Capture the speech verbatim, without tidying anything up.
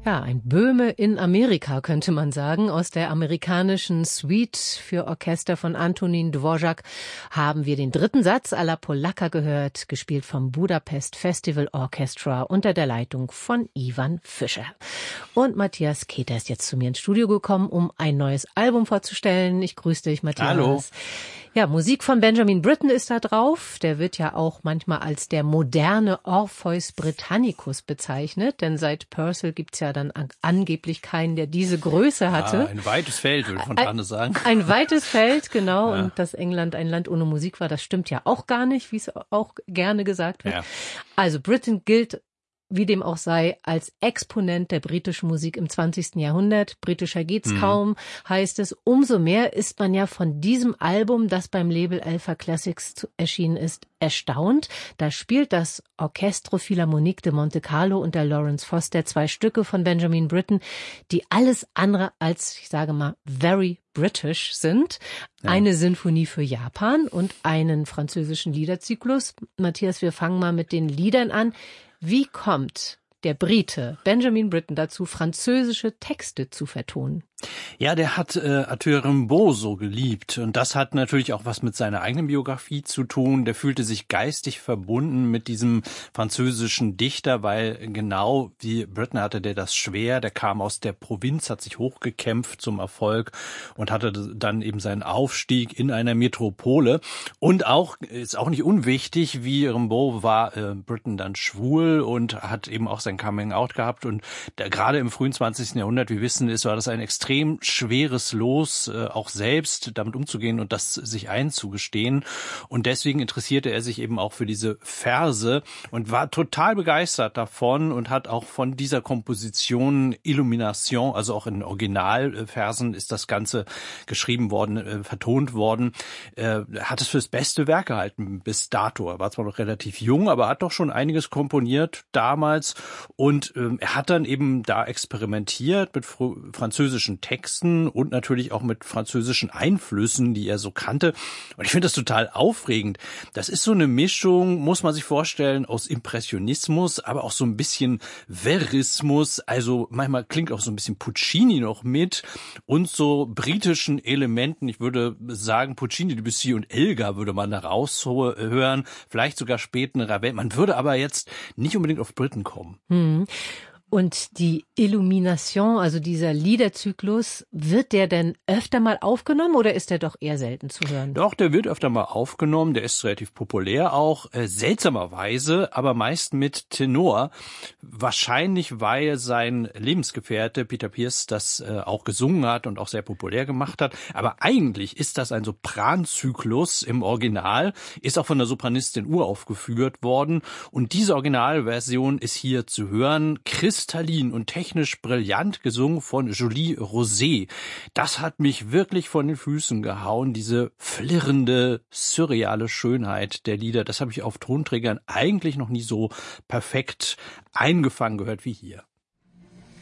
Ja, ein Böhme in Amerika, könnte man sagen. Aus der amerikanischen Suite für Orchester von Antonín Dvořák haben wir den dritten Satz à la Polacca gehört, gespielt vom Budapest Festival Orchestra unter der Leitung von Ivan Fischer. Und Matthias Keter ist jetzt zu mir ins Studio gekommen, um ein neues Album vorzustellen. Ich grüße dich, Matthias. Hallo. Ja, Musik von Benjamin Britten ist da drauf. Der wird ja auch manchmal als der moderne Orpheus Britannicus bezeichnet, denn seit Purcell gibt's ja dann an, angeblich keinen, der diese Größe hatte. Ja, ein weites Feld, würde man dran sagen. Ein, ein weites Feld, genau. Ja. Und dass England ein Land ohne Musik war, das stimmt ja auch gar nicht, wie es auch gerne gesagt wird. Ja. Also Britten gilt, wie dem auch sei, als Exponent der britischen Musik im zwanzigsten Jahrhundert. Britischer geht's mhm. kaum, heißt es. Umso mehr ist man ja von diesem Album, das beim Label Alpha Classics erschienen ist, erstaunt. Da spielt das Orchestre Philharmonique de Monte Carlo unter Lawrence Foster zwei Stücke von Benjamin Britten, die alles andere als, ich sage mal, very British sind. Ja. Eine Sinfonie für Japan und einen französischen Liederzyklus. Matthias, wir fangen mal mit den Liedern an. Wie kommt der Brite Benjamin Britten dazu, französische Texte zu vertonen? Ja, der hat äh, Arthur Rimbaud so geliebt und das hat natürlich auch was mit seiner eigenen Biografie zu tun. Der fühlte sich geistig verbunden mit diesem französischen Dichter, weil genau wie Britten hatte der das schwer. Der kam aus der Provinz, hat sich hochgekämpft zum Erfolg und hatte dann eben seinen Aufstieg in einer Metropole. Und auch, ist auch nicht unwichtig, wie Rimbaud war äh, Britten dann schwul und hat eben auch sein Coming-out gehabt. Und der, gerade im frühen zwanzigsten Jahrhundert, wir wissen, ist, war das ein extrem extrem schweres Los, äh, auch selbst damit umzugehen und das sich einzugestehen. Und deswegen interessierte er sich eben auch für diese Verse und war total begeistert davon und hat auch von dieser Komposition Illumination, also auch in Originalversen ist das Ganze geschrieben worden, äh, vertont worden, äh, hat es fürs beste Werk gehalten bis dato. Er war zwar noch relativ jung, aber hat doch schon einiges komponiert damals und äh, er hat dann eben da experimentiert mit fr- französischen Texten und natürlich auch mit französischen Einflüssen, die er so kannte. Und ich finde das total aufregend. Das ist so eine Mischung, muss man sich vorstellen, aus Impressionismus, aber auch so ein bisschen Verismus. Also manchmal klingt auch so ein bisschen Puccini noch mit und so britischen Elementen. Ich würde sagen, Puccini, Debussy und Elgar würde man da raushören. Vielleicht sogar späten Ravel. Man würde aber jetzt nicht unbedingt auf Britten kommen. Hm. Und die Illumination, also dieser Liederzyklus, wird der denn öfter mal aufgenommen oder ist der doch eher selten zu hören? Doch, der wird öfter mal aufgenommen, der ist relativ populär auch, äh, seltsamerweise, aber meist mit Tenor. Wahrscheinlich, weil sein Lebensgefährte Peter Pears das äh, auch gesungen hat und auch sehr populär gemacht hat. Aber eigentlich ist das ein Sopranzyklus im Original, ist auch von der Sopranistin uraufgeführt worden. Und diese Originalversion ist hier zu hören. Kristallin und technisch brillant gesungen von Julie Rosé. Das hat mich wirklich von den Füßen gehauen, diese flirrende, surreale Schönheit der Lieder. Das habe ich auf Tonträgern eigentlich noch nie so perfekt eingefangen gehört wie hier.